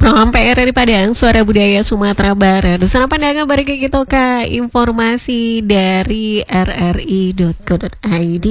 Program PR dari Padang, Suara Budaya Sumatera Barat. Dusana pandangan bari kita ke informasi dari rri.co.id.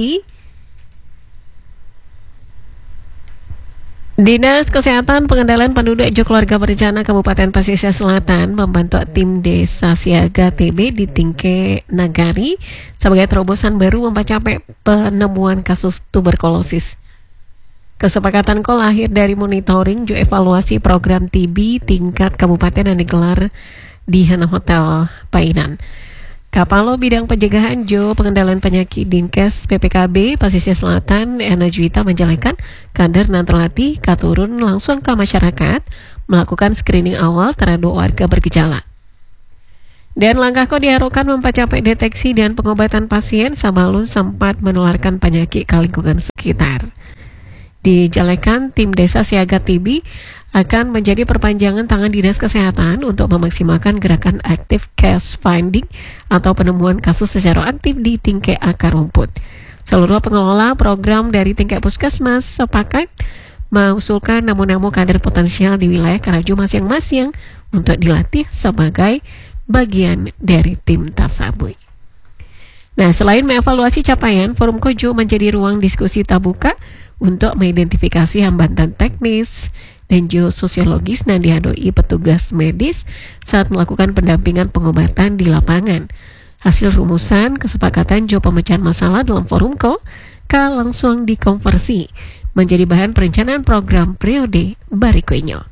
Dinas Kesehatan Pengendalian Penduduk Ejo Keluarga Berencana Kabupaten Pesisir Selatan membantu tim Desa Siaga TB di Tingke Nagari sebagai terobosan baru mencapai penemuan kasus tuberkulosis. Kesepakatan lahir dari monitoring juga evaluasi program TB tingkat kabupaten yang digelar di Hana Hotel Painan. Kapalo Bidang Pencegahan Pengendalian Penyakit Dinkes PPKB Pesisir Selatan Ena Juwita menjelaskan kader nan terlatih katurun langsung ke masyarakat melakukan screening awal terhadap warga bergejala. Dan langkah diharapkan mempercepat deteksi dan pengobatan pasien sebelum sempat menularkan penyakit ke lingkungan sekitar. Dijalakan tim Desa Siaga TB akan menjadi perpanjangan tangan Dinas Kesehatan untuk memaksimalkan gerakan aktif case finding atau penemuan kasus secara aktif di tingkat akar rumput. Seluruh pengelola program dari tingkat puskesmas sepakat mengusulkan namu-namu kader potensial di wilayah Karajo masing-masing untuk dilatih sebagai bagian dari tim Tasabui. Nah, selain mengevaluasi capaian, Forum Kojo menjadi ruang diskusi terbuka untuk mengidentifikasi hambatan teknis dan sosiologis yang dihadapi petugas medis saat melakukan pendampingan pengobatan di lapangan. Hasil rumusan kesepakatan pemecahan masalah dalam forum langsung dikonversi menjadi bahan perencanaan program periode berikutnya.